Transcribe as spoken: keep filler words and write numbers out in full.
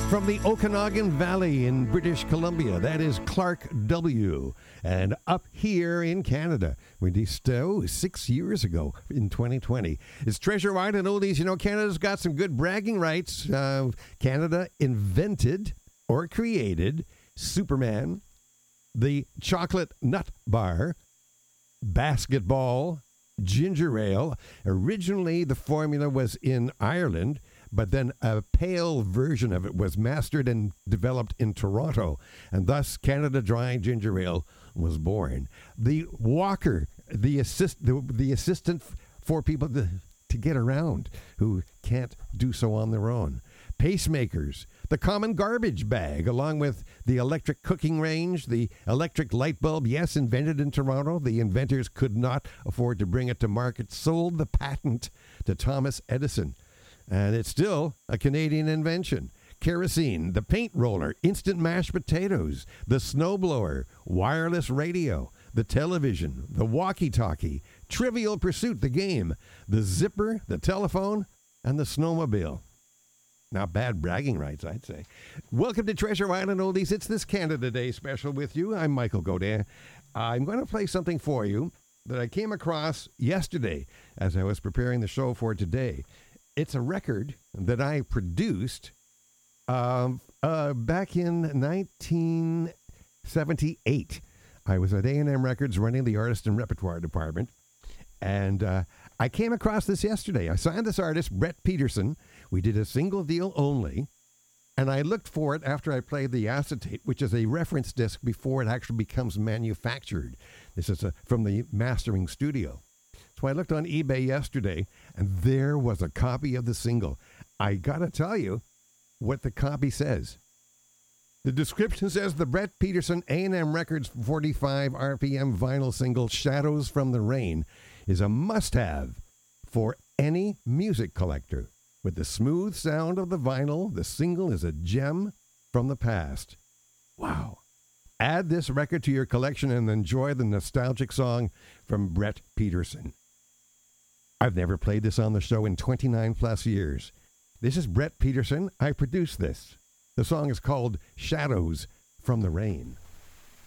From the Okanagan Valley in British Columbia, that is Clark W. And up here in Canada, released oh, six years ago in twenty twenty. It's Treasure Island Oldies. You know, Canada's got some good bragging rights. Uh, Canada invented or created Superman, the chocolate nut bar, basketball, ginger ale. Originally, the formula was in Ireland, but then a pale version of it was mastered and developed in Toronto, and thus Canada Dry Ginger Ale was born. The walker, the assist, the, the assistant for people to, to get around who can't do so on their own. Pacemakers, the common garbage bag, along with the electric cooking range, the electric light bulb, yes, invented in Toronto. The inventors could not afford to bring it to market, sold the patent to Thomas Edison. And it's still a Canadian invention. Kerosene, the paint roller, instant mashed potatoes, the snowblower, wireless radio, the television, the walkie-talkie, Trivial Pursuit, the game, the zipper, the telephone, and the snowmobile. Not bad bragging rights, I'd say. Welcome to Treasure Island Oldies. It's this Canada Day special with you. I'm Michael Godin. I'm going to play something for you that I came across yesterday as I was preparing the show for today. It's a record that I produced um, uh, back in nineteen seventy-eight. I was at A and M Records running the artist and repertoire department, and uh, I came across this yesterday. I signed this artist, Brett Peterson. We did a single deal only, and I looked for it after I played the acetate, which is a reference disc before it actually becomes manufactured. This is a, from the mastering studio. So I looked on eBay yesterday, and there was a copy of the single. I gotta tell you what the copy says. The description says the Brett Peterson A and M Records forty-five R P M vinyl single Shadows from the Rain is a must-have for any music collector. With the smooth sound of the vinyl, the single is a gem from the past. Wow. Add this record to your collection and enjoy the nostalgic song from Brett Peterson. I've never played this on the show in twenty-nine plus years. This is Brett Peterson. I produced this. The song is called Shadows from the Rain.